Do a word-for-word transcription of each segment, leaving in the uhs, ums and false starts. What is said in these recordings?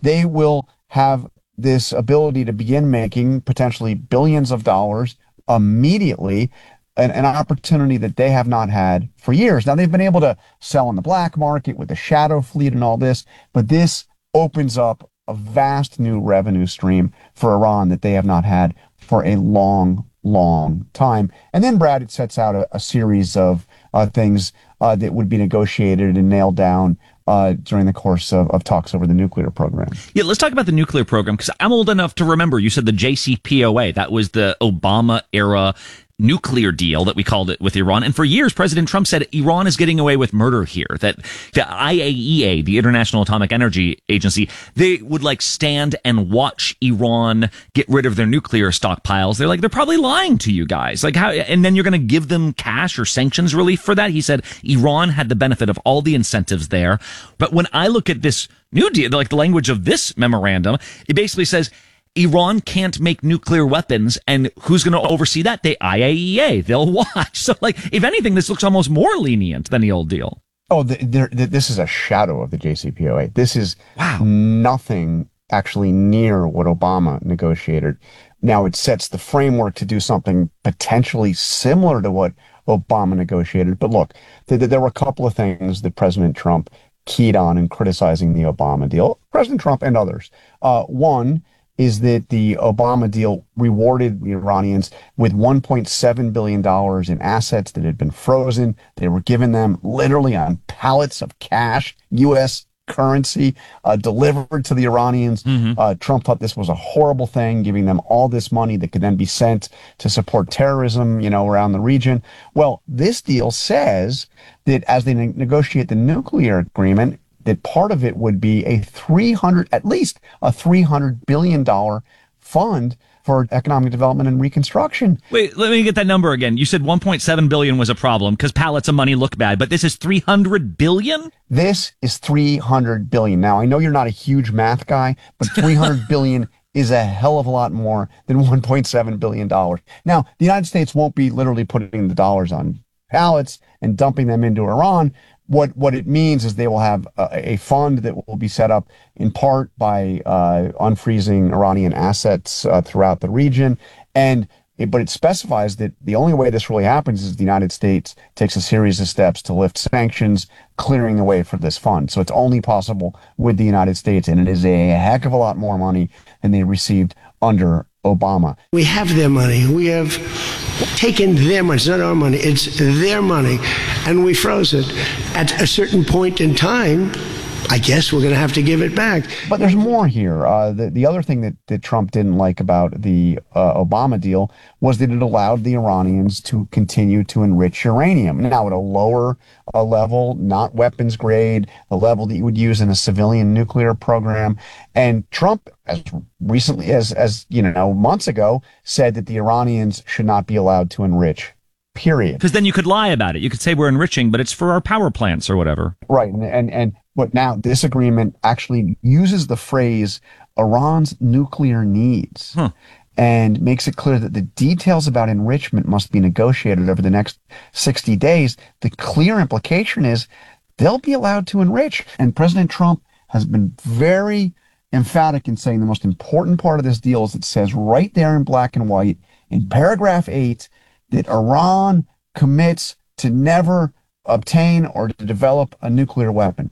they will have this ability to begin making potentially billions of dollars immediately, an, an opportunity that they have not had for years. Now, they've been able to sell in the black market with the shadow fleet and all this, but this opens up a vast new revenue stream for Iran that they have not had for a long, long time. And then, Brad, it sets out a, a series of uh, things uh, that would be negotiated and nailed down Uh, during the course of, of talks over the nuclear program. Yeah, let's talk about the nuclear program, because I'm old enough to remember you said the J C P O A. That was the Obama era nuclear deal that we called it with Iran. And for years, President Trump said Iran is getting away with murder here, that the I A E A, the International Atomic Energy Agency, they would like stand and watch Iran get rid of their nuclear stockpiles. They're like, they're probably lying to you guys. Like how, and then you're going to give them cash or sanctions relief for that. He said Iran had the benefit of all the incentives there. But when I look at this new deal, like the language of this memorandum, it basically says Iran can't make nuclear weapons, and who's going to oversee that? The I A E A. They'll watch. So, like, if anything, this looks almost more lenient than the old deal. Oh, the, the, the, this is a shadow of the J C P O A. This is wow. nothing actually near what Obama negotiated. Now, it sets the framework to do something potentially similar to what Obama negotiated. But look, th- th- there were a couple of things that President Trump keyed on in criticizing the Obama deal, President Trump and others. Uh, one is that the Obama deal rewarded the Iranians with one point seven billion dollars in assets that had been frozen. They were given them literally on pallets of cash, U S currency, uh, delivered to the Iranians. Mm-hmm. Uh, Trump thought this was a horrible thing, giving them all this money that could then be sent to support terrorism, you know, around the region. Well, this deal says that as they ne- negotiate the nuclear agreement, that part of it would be a three hundred, at least a three hundred billion dollars fund for economic development and reconstruction. Wait, let me get that number again. You said one point seven billion was a problem because pallets of money look bad, but this is three hundred billion? This is three hundred billion. Now, I know you're not a huge math guy, but three hundred billion is a hell of a lot more than one point seven billion dollars. Now, the United States won't be literally putting the dollars on pallets and dumping them into Iran. What what it means is they will have a, a fund that will be set up in part by uh, unfreezing Iranian assets uh, throughout the region, and it, but it specifies that the only way this really happens is the United States takes a series of steps to lift sanctions, clearing the way for this fund. So it's only possible with the United States, and it is a heck of a lot more money than they received under Obama. We have their money. We have taken their money. It's not our money. It's their money. And we froze it. At a certain point in time, I guess we're going to have to give it back. But there's more here. Uh, the, the other thing that, that Trump didn't like about the uh, Obama deal was that it allowed the Iranians to continue to enrich uranium. Now, at a lower uh, level, not weapons grade, the level that you would use in a civilian nuclear program. And Trump, as recently as, as you know, months ago, said that the Iranians should not be allowed to enrich. Period. Because then you could lie about it. You could say we're enriching, but it's for our power plants or whatever. Right. And, and, and but now this agreement actually uses the phrase Iran's nuclear needs huh. and makes it clear that the details about enrichment must be negotiated over the next sixty days. The clear implication is they'll be allowed to enrich. And President Trump has been very emphatic in saying the most important part of this deal is it says right there in black and white in paragraph eight that Iran commits to never obtain or to develop a nuclear weapon.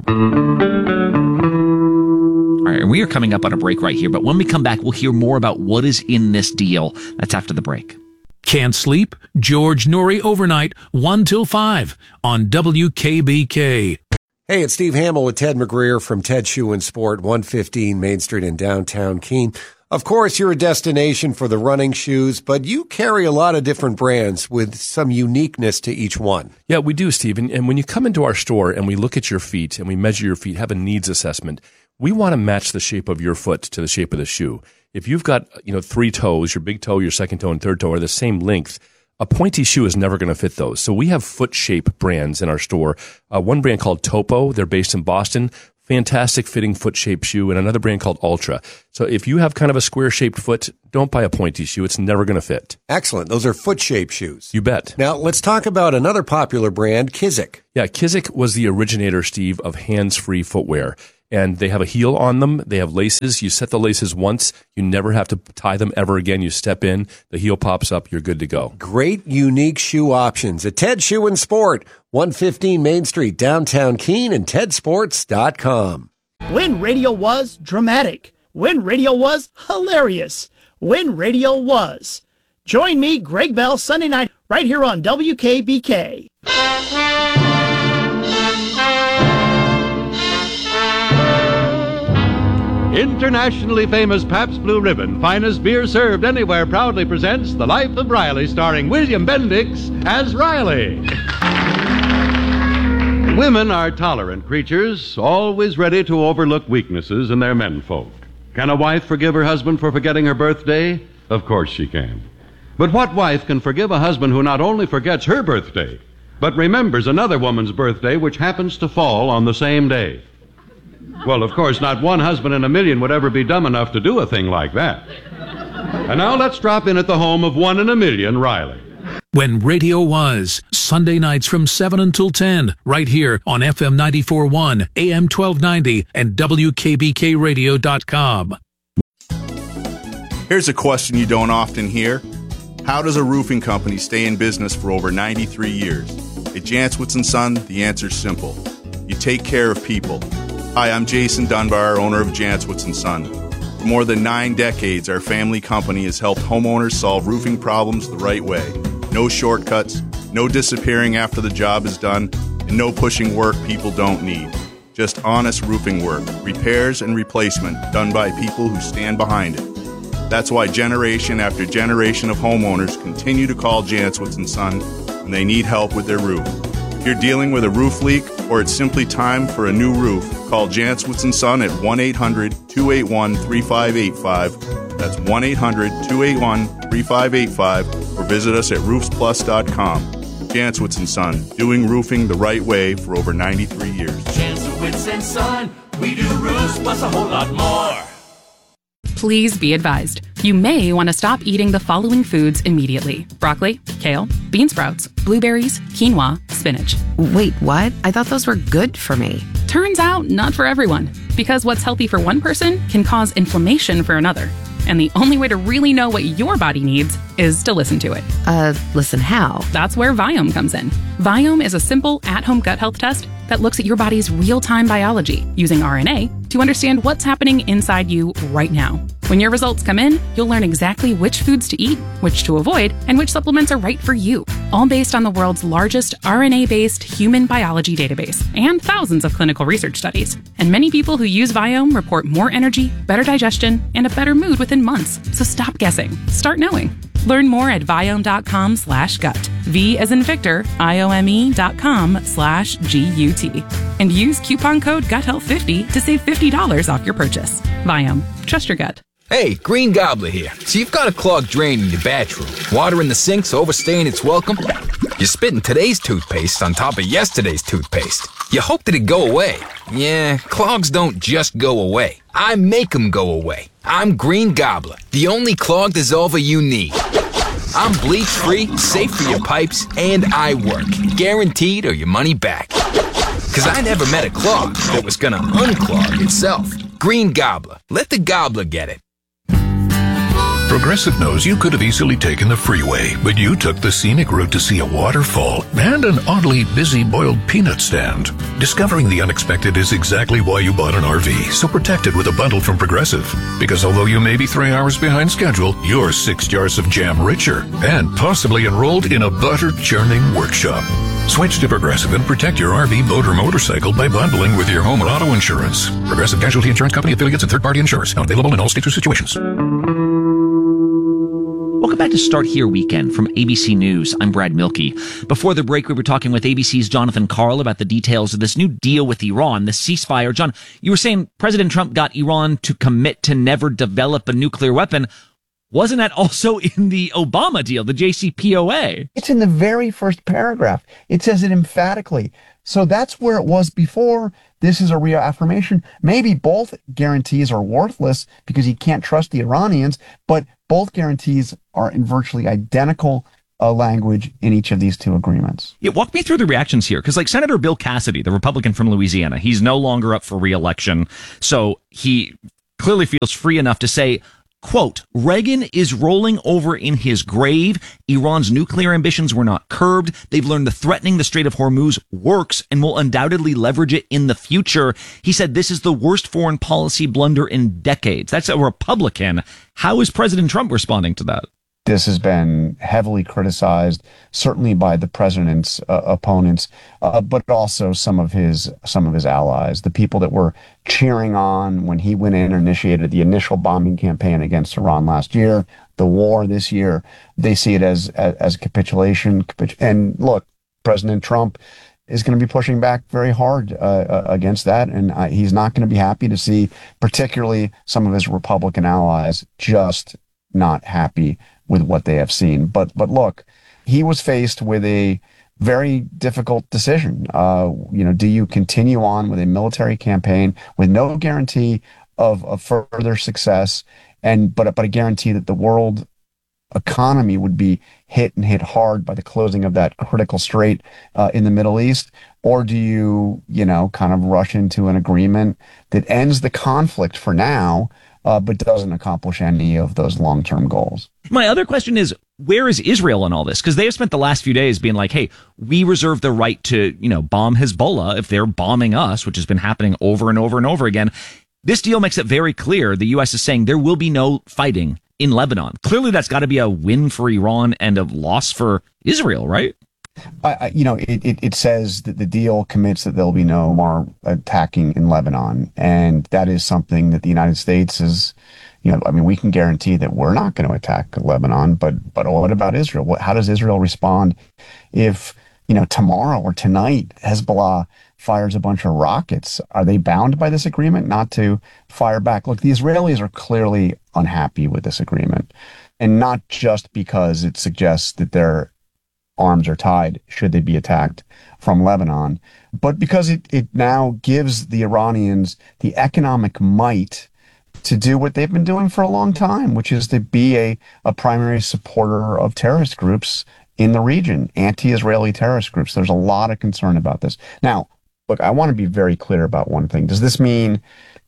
All right, we are coming up on a break right here, but when we come back, we'll hear more about what is in this deal. That's after the break. Can't sleep? George Noory overnight, one till five on W K B K. Hey, it's Steve Hamill with Ted McGreer from Ted Shoe and Sport, one fifteen Main Street in downtown Keene. Of course, you're a destination for the running shoes, but you carry a lot of different brands with some uniqueness to each one. Yeah, we do, Steve. And, and when you come into our store and we look at your feet and we measure your feet, have a needs assessment, we want to match the shape of your foot to the shape of the shoe. If you've got, you know, three toes, your big toe, your second toe, and third toe are the same length, a pointy shoe is never going to fit those. So we have foot shape brands in our store. Uh, one brand called Topo, they're based in Boston. Fantastic fitting foot shaped shoe, and another brand called Ultra. So if you have kind of a square shaped foot, don't buy a pointy shoe. It's never going to fit. Excellent. Those are foot shaped shoes. You bet. Now let's talk about another popular brand, Kizik. Yeah, Kizik was the originator, Steve, of hands-free footwear. and they have a heel on them. They have laces. You set the laces once. You never have to tie them ever again. You step in, the heel pops up, you're good to go. Great, unique shoe options at Ted Shoe and Sport, one fifteen Main Street, downtown Keene, and ted sports dot com. When radio was dramatic. When radio was hilarious. When radio was. Join me, Greg Bell, Sunday night, right here on W K B K. Internationally famous Pabst Blue Ribbon, finest beer served anywhere, proudly presents The Life of Riley, starring William Bendix as Riley. Women are tolerant creatures, always ready to overlook weaknesses in their menfolk. Can a wife forgive her husband for forgetting her birthday? Of course she can. But what wife can forgive a husband who not only forgets her birthday, but remembers another woman's birthday which happens to fall on the same day? Well, of course, not one husband in a million would ever be dumb enough to do a thing like that. And now let's drop in at the home of one in a million, Riley. When radio was, Sunday nights from seven until ten, right here on F M ninety-four point one, A M twelve ninety, and W K B K radio dot com. Here's a question you don't often hear. How does a roofing company stay in business for over ninety-three years? At Jantzwitz and Son, the answer's simple. You take care of people. Hi, I'm Jason Dunbar, owner of Jantzwitz and Son. For more than nine decades, our family company has helped homeowners solve roofing problems the right way. No shortcuts, no disappearing after the job is done, and no pushing work people don't need. Just honest roofing work, repairs and replacement done by people who stand behind it. That's why generation after generation of homeowners continue to call Jantzwitz and Son when they need help with their roof. If you're dealing with a roof leak or it's simply time for a new roof, call Jantzwitz and Son at one eight hundred two eight one three five eight five. That's one eight hundred two eight one three five eight five, or visit us at roofs plus dot com. Jantzwitz and Son, doing roofing the right way for over ninety-three years. Jantzwitz and Son, we do roofs plus a whole lot more. Please be advised, you may want to stop eating the following foods immediately. Broccoli, kale, bean sprouts, blueberries, quinoa, spinach. Wait, what? I thought those were good for me. Turns out, not for everyone. Because what's healthy for one person can cause inflammation for another. And the only way to really know what your body needs is to listen to it. Uh, listen how? That's where Viome comes in. Viome is a simple, at-home gut health test that looks at your body's real-time biology using R N A to understand what's happening inside you right now. When your results come in, you'll learn exactly which foods to eat, which to avoid, and which supplements are right for you, all based on the world's largest R N A-based human biology database and thousands of clinical research studies. And many people who use Viome report more energy, better digestion, and a better mood within months. So stop guessing. Start knowing. Learn more at Viome.com slash gut. V as in Victor, I-O-M-E dot com slash G-U-T. And use coupon code gut health fifty to save fifty dollars off your purchase. Viome. Trust your gut. Hey, Green Gobbler here. So you've got a clogged drain in your bathroom. Water in the sink's overstaying its welcome. You're spitting today's toothpaste on top of yesterday's toothpaste. You hope that it go away. Yeah, clogs don't just go away. I make them go away. I'm Green Gobbler, the only clog dissolver you need. I'm bleach-free, safe for your pipes, and I work. Guaranteed or your money back. Because I never met a clog that was gonna unclog itself. Green Gobbler. Let the gobbler get it. Progressive knows you could have easily taken the freeway, but you took the scenic route to see a waterfall and an oddly busy boiled peanut stand. Discovering the unexpected is exactly why you bought an R V, so protect it with a bundle from Progressive. Because although you may be three hours behind schedule, you're six jars of jam richer and possibly enrolled in a butter-churning workshop. Switch to Progressive and protect your R V, boat, or motorcycle by bundling with your home and auto insurance. Progressive Casualty Insurance Company, affiliates, and third-party insurers. Not available in all states or situations. Welcome back to Start Here Weekend from A B C News. I'm Brad Milkey. Before the break, we were talking with A B C's Jonathan Karl about the details of this new deal with Iran, the ceasefire. John, you were saying President Trump got Iran to commit to never develop a nuclear weapon. Wasn't that also in the Obama deal, the J C P O A? It's in the very first paragraph. It says it emphatically. So that's where it was before. This is a reaffirmation. Maybe both guarantees are worthless because he can't trust the Iranians, but both guarantees are in virtually identical uh, language in each of these two agreements. Yeah, walk me through the reactions here, because like Senator Bill Cassidy, the Republican from Louisiana, he's no longer up for re-election, so he clearly feels free enough to say, quote, Reagan is rolling over in his grave. Iran's nuclear ambitions were not curbed. They've learned that threatening the Strait of Hormuz works and will undoubtedly leverage it in the future. He said this is the worst foreign policy blunder in decades. That's a Republican. How is President Trump responding to that? This has been heavily criticized, certainly by the president's uh, opponents, uh, but also some of his some of his allies, the people that were cheering on when he went in and initiated the initial bombing campaign against Iran last year, the war this year. They see it as as, as a capitulation. And look, President Trump is going to be pushing back very hard uh, against that, and uh, he's not going to be happy to see, particularly some of his Republican allies, just not happy with what they have seen. But but look, he was faced with a very difficult decision. Uh, you know, do you continue on with a military campaign with no guarantee of, of further success, and but but a guarantee that the world economy would be hit and hit hard by the closing of that critical strait uh, in the Middle East? Or do you, you know, kind of rush into an agreement that ends the conflict for now, Uh, but doesn't accomplish any of those long-term goals? My other question is, where is Israel in all this? Because they have spent the last few days being like, hey, we reserve the right to, you know, bomb Hezbollah if they're bombing us, which has been happening over and over and over again. This deal makes it very clear the U S is saying there will be no fighting in Lebanon. Clearly, that's got to be a win for Iran and a loss for Israel, right? I, I, you know, it, it, it says that the deal commits that there'll be no more attacking in Lebanon. And that is something that the United States is, you know, I mean, we can guarantee that we're not going to attack Lebanon, but, but what about Israel? What, how does Israel respond if, you know, tomorrow or tonight Hezbollah fires a bunch of rockets? Are they bound by this agreement not to fire back? Look, the Israelis are clearly unhappy with this agreement, and not just because it suggests that they're arms are tied should they be attacked from Lebanon, but because it, it now gives the Iranians the economic might to do what they've been doing for a long time, which is to be a, a primary supporter of terrorist groups in the region, anti-Israeli terrorist groups. There's a lot of concern about this. Now, look, I want to be very clear about one thing. Does this mean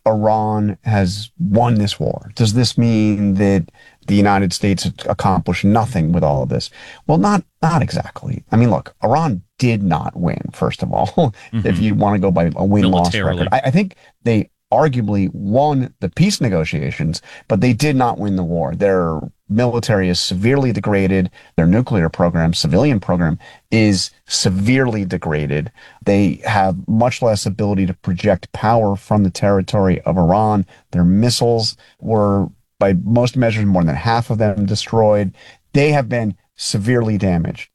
Iran has won this war? Does this mean that the United States accomplished nothing with all of this? Well, not not exactly. I mean, look, Iran did not win, first of all, mm-hmm. if you want to go by a win-loss record. I, I think they arguably won the peace negotiations, but they did not win the war. Their military is severely degraded. Their nuclear program, civilian program, is severely degraded. They have much less ability to project power from the territory of Iran. Their missiles were, by most measures, more than half of them destroyed. They have been severely damaged.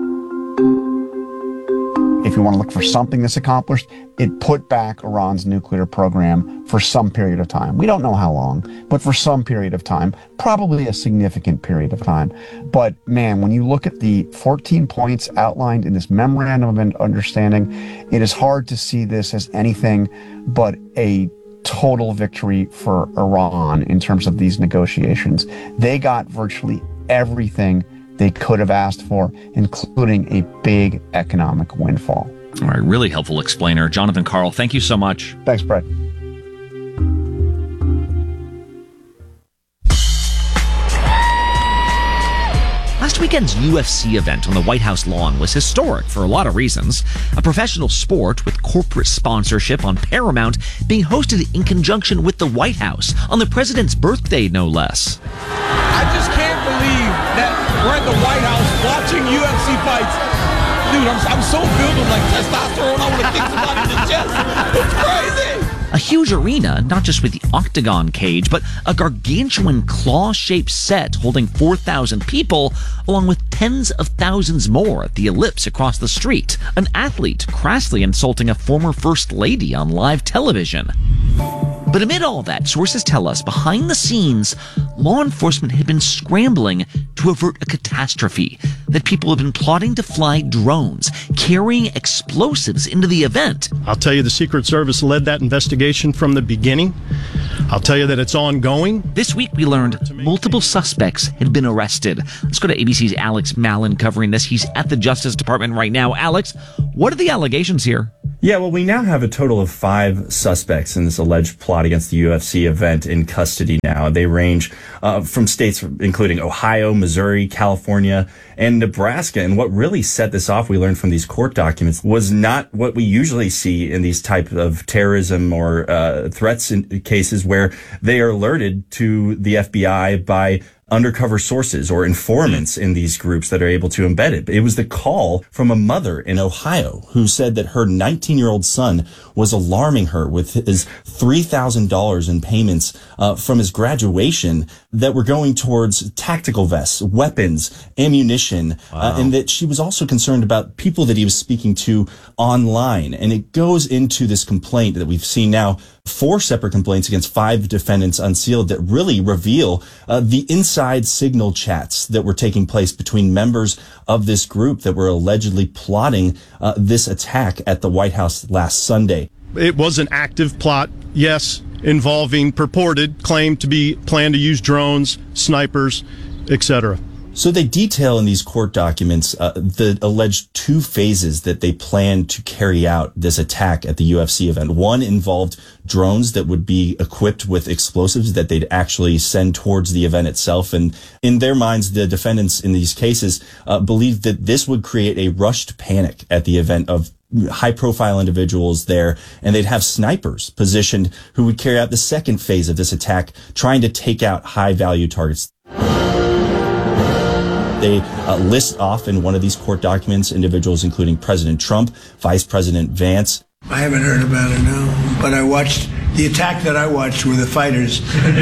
If you want to look for something that's accomplished, it put back Iran's nuclear program for some period of time. We don't know how long, but for some period of time, probably a significant period of time. But man, when you look at the fourteen points outlined in this memorandum of understanding, it is hard to see this as anything but a total victory for Iran in terms of these negotiations. They got virtually everything they could have asked for, including a big economic windfall. All right, really helpful explainer. Jonathan Karl, thank you so much. Thanks, Brett. Last weekend's U F C event on the White House lawn was historic for a lot of reasons. A professional sport with corporate sponsorship on Paramount being hosted in conjunction with the White House on the president's birthday, no less. I just can't believe that we're at the White House watching U F C fights. Dude, I'm, I'm so filled with like testosterone. I want to kick somebody in the chest. It's crazy. A huge arena, not just with the octagon cage, but a gargantuan claw-shaped set holding four thousand people, along with tens of thousands more at the ellipse across the street. An athlete crassly insulting a former first lady on live television. But amid all that, sources tell us behind the scenes, law enforcement had been scrambling to avert a catastrophe, that people have been plotting to fly drones, carrying explosives into the event. I'll tell you, the Secret Service led that investigation from the beginning. I'll tell you that it's ongoing. This week we learned multiple suspects had been arrested. Let's go to A B C's Alex Mallon covering this. He's at the Justice Department right now. Alex, what are the allegations here? Yeah, well, we now have a total of five suspects in this alleged plot against the U F C event in custody now. They range uh, from states including Ohio, Missouri, California, and Nebraska. And what really set this off, we learned from these court documents, was not what we usually see in these type of terrorism or uh, threats in cases where they are alerted to the F B I by undercover sources or informants in these groups that are able to embed it. It was the call from a mother in Ohio who said that her nineteen-year-old son was alarming her with his three thousand dollars in payments uh, from his graduation that were going towards tactical vests, weapons, ammunition, wow. uh, and that she was also concerned about people that he was speaking to online. And it goes into this complaint that we've seen now, four separate complaints against five defendants unsealed that really reveal uh, the inside signal chats that were taking place between members of this group that were allegedly plotting uh, this attack at the White House last Sunday. It was an active plot, yes, involving purported claim to be planned to use drones, snipers, et cetera. So they detail in these court documents uh, the alleged two phases that they planned to carry out this attack at the U F C event. One involved drones that would be equipped with explosives that they'd actually send towards the event itself. And in their minds, the defendants in these cases uh, believed that this would create a rushed panic at the event of high-profile individuals there, and they'd have snipers positioned who would carry out the second phase of this attack, trying to take out high-value targets. They uh, list off in one of these court documents individuals including President Trump, Vice President Vance. I haven't heard about it, no. But I watched, the attack that I watched were the fighters.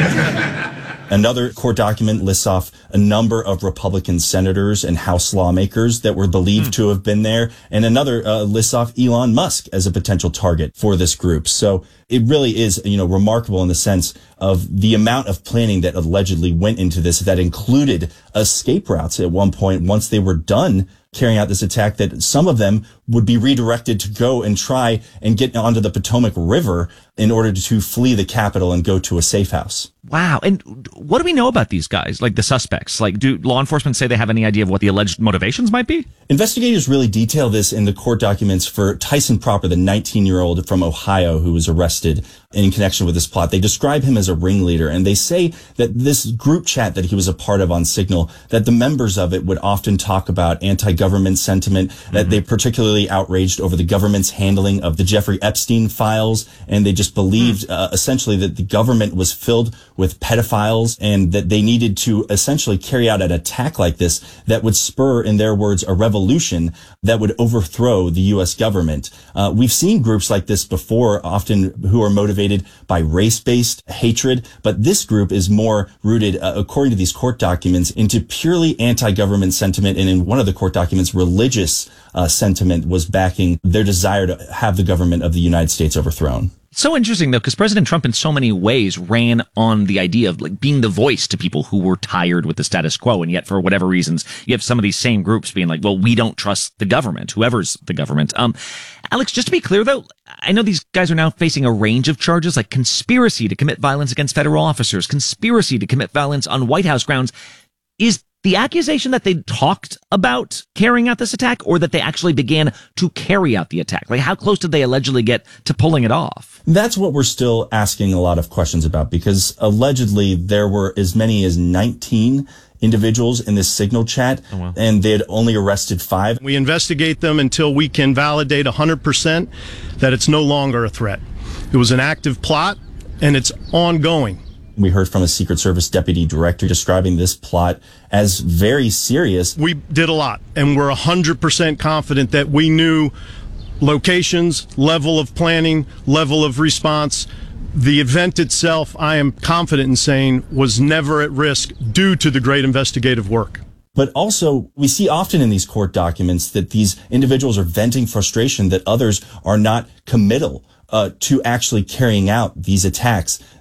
Another court document lists off a number of Republican senators and House lawmakers that were believed mm. to have been there. And another uh, lists off Elon Musk as a potential target for this group. So it really is, you know, remarkable in the sense of the amount of planning that allegedly went into this that included escape routes at one point once they were done carrying out this attack, that some of them would be redirected to go and try and get onto the Potomac River in order to flee the Capitol and go to a safe house. Wow. And what do we know about these guys, like the suspects? Like, do law enforcement say they have any idea of what the alleged motivations might be? Investigators really detail this in the court documents for Tyson Proper, the nineteen-year-old from Ohio who was arrested in connection with this plot. They describe him as a ringleader, and they say that this group chat that he was a part of on Signal, that the members of it would often talk about anti-government sentiment, mm-hmm. that they particularly outraged over the government's handling of the Jeffrey Epstein files, and they just believed mm. uh, essentially that the government was filled with pedophiles and that they needed to essentially carry out an attack like this that would spur, in their words, a revolution that would overthrow the U S government. Uh, we've seen groups like this before, often who are motivated by race-based hatred, but this group is more rooted, uh, according to these court documents, into purely anti-government sentiment, and in one of the court documents, religious uh, sentiment was backing their desire to have the government of the United States overthrown. So interesting, though, because President Trump in so many ways ran on the idea of like being the voice to people who were tired with the status quo. And yet, for whatever reasons, you have some of these same groups being like, well, we don't trust the government, whoever's the government. Um, Alex, just to be clear, though, I know these guys are now facing a range of charges like conspiracy to commit violence against federal officers, conspiracy to commit violence on White House grounds. Is the accusation that they talked about carrying out this attack, or that they actually began to carry out the attack? Like, how close did they allegedly get to pulling it off? That's what we're still asking a lot of questions about, because allegedly there were as many as nineteen individuals in this Signal chat, oh, wow. and they had only arrested five. We investigate them until we can validate one hundred percent that it's no longer a threat. It was an active plot, and it's ongoing. We heard from a Secret Service deputy director describing this plot as very serious. We did a lot, and we're one hundred percent confident that we knew locations, level of planning, level of response. The event itself, I am confident in saying, was never at risk due to the great investigative work. But also, we see often in these court documents that these individuals are venting frustration that others are not committal Uh, to actually carrying out these attacks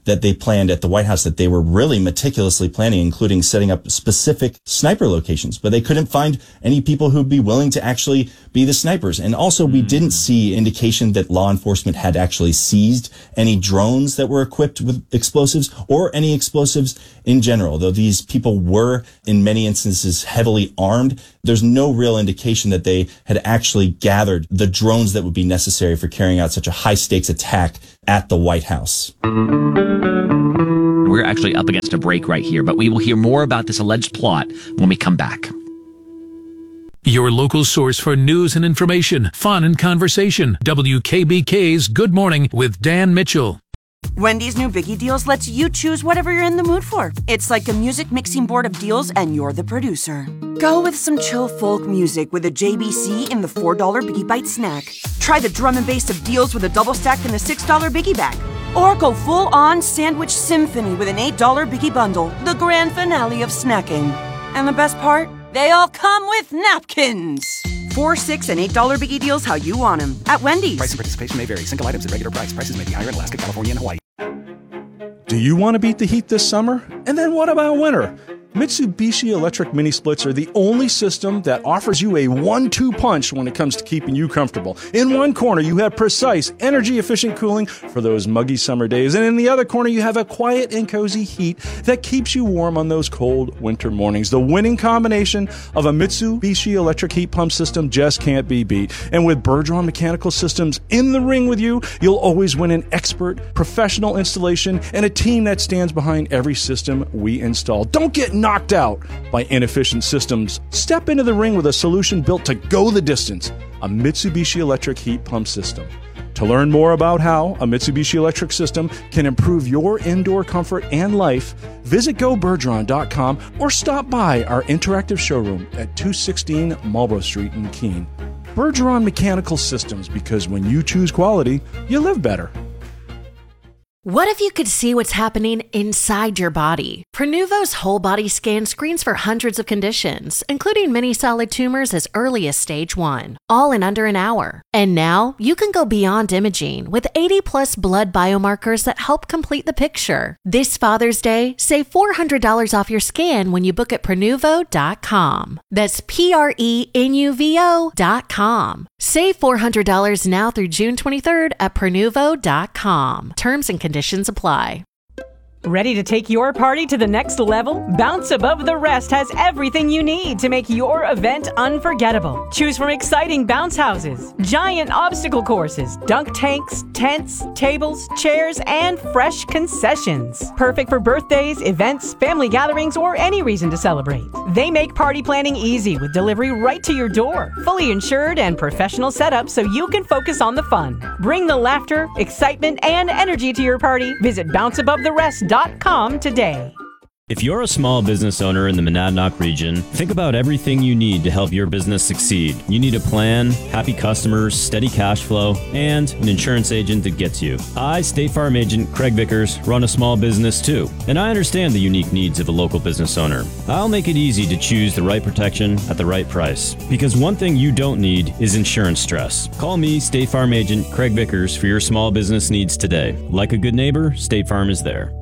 that they planned at the White House that they were really meticulously planning, including setting up specific sniper locations, but they couldn't find any people who'd be willing to actually be the snipers. And also we didn't see indication that law enforcement had actually seized any drones that were equipped with explosives or any explosives in general. Though these people were in many instances heavily armed, there's no real indication that they had actually gathered the drones that would be necessary for carrying out such a high stakes attack at the White House. We're actually up against a break right here, but we will hear more about this alleged plot when we come back. Your local source for news and information, fun and conversation. W K B K's Good Morning with Dan Mitchell. Wendy's new Biggie Deals lets you choose whatever you're in the mood for. It's like a music mixing board of deals, and you're the producer. Go with some chill folk music with a J B C in the four dollar Biggie Bite snack. Try the drum and bass of deals with a double stack in the six dollar Biggie Bag. Or go full-on sandwich symphony with an eight dollar Biggie Bundle, the grand finale of snacking. And the best part? They all come with napkins. Four, six, and eight dollar Biggie Deals how you want them at Wendy's. Price and participation may vary. Single items at regular price. Prices may be higher in Alaska, California, and Hawaii. Do you want to beat the heat this summer? And then what about winter? Mitsubishi Electric Mini Splits are the only system that offers you a one two punch when it comes to keeping you comfortable. In one corner, you have precise, energy-efficient cooling for those muggy summer days. And in the other corner, you have a quiet and cozy heat that keeps you warm on those cold winter mornings. The winning combination of a Mitsubishi Electric Heat Pump System just can't be beat. And with Bergeron Mechanical Systems in the ring with you, you'll always win an expert, professional installation and a team that stands behind every system we install. Don't get knocked out by inefficient systems. Step into the ring with a solution built to go the distance, a Mitsubishi Electric Heat Pump System. To learn more about how a Mitsubishi Electric system can improve your indoor comfort and life, visit go bergeron dot com or stop by our interactive showroom at two sixteen Marlborough Street in Keene. Bergeron Mechanical Systems, because when you choose quality, you live better. What if you could see what's happening inside your body? Prenuvo's whole body scan screens for hundreds of conditions, including many solid tumors as early as stage one, all in under an hour. And now you can go beyond imaging with eighty plus blood biomarkers that help complete the picture. This Father's Day, save four hundred dollars off your scan when you book at prenuvo dot com. That's P R E N U V O dot com. Save four hundred dollars now through June twenty-third at prenuvo dot com. Terms and conditions apply. Ready to take your party to the next level? Bounce Above the Rest has everything you need to make your event unforgettable. Choose from exciting bounce houses, giant obstacle courses, dunk tanks, tents, tables, chairs, and fresh concessions. Perfect for birthdays, events, family gatherings, or any reason to celebrate. They make party planning easy with delivery right to your door. Fully insured and professional setup so you can focus on the fun. Bring the laughter, excitement, and energy to your party. Visit bounce above the rest dot com today. If you're a small business owner in the Monadnock region, think about everything you need to help your business succeed. You need a plan, happy customers, steady cash flow, and an insurance agent that gets you. I, State Farm Agent Craig Vickers, run a small business too, and I understand the unique needs of a local business owner. I'll make it easy to choose the right protection at the right price, because one thing you don't need is insurance stress. Call me, State Farm Agent Craig Vickers, for your small business needs today. Like a good neighbor, State Farm is there.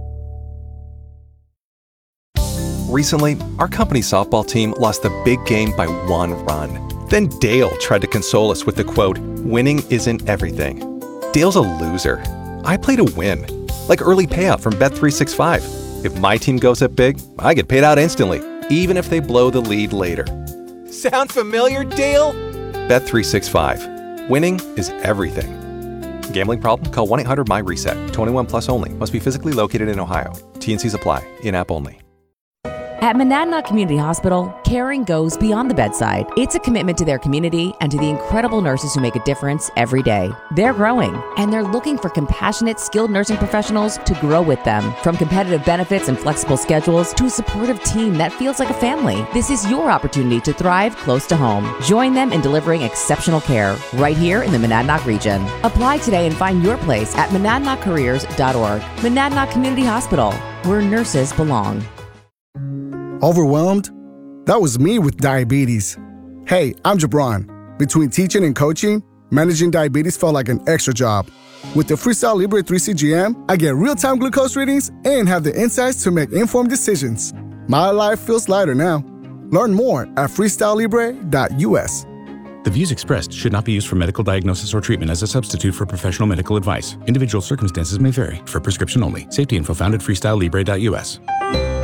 Recently, our company softball team lost the big game by one run. Then Dale tried to console us with the quote, "Winning isn't everything." Dale's a loser. I play to win. Like early payout from Bet three sixty-five. If my team goes up big, I get paid out instantly, even if they blow the lead later. Sound familiar, Dale? Bet three sixty-five. Winning is everything. Gambling problem? Call one eight hundred M Y reset. twenty-one plus only. Must be physically located in Ohio. T N Cs apply. In-app only. At Monadnock Community Hospital, caring goes beyond the bedside. It's a commitment to their community and to the incredible nurses who make a difference every day. They're growing, and they're looking for compassionate, skilled nursing professionals to grow with them. From competitive benefits and flexible schedules to a supportive team that feels like a family, this is your opportunity to thrive close to home. Join them in delivering exceptional care right here in the Monadnock region. Apply today and find your place at monadnock careers dot org. Monadnock Community Hospital, where nurses belong. Overwhelmed? That was me with diabetes. Hey, I'm Jabron. Between teaching and coaching, managing diabetes felt like an extra job. With the Freestyle Libre three C G M, I get real-time glucose readings and have the insights to make informed decisions. My life feels lighter now. Learn more at freestyle libre dot u s. The views expressed should not be used for medical diagnosis or treatment as a substitute for professional medical advice. Individual circumstances may vary. For prescription only. Safety info found at freestyle libre dot u s.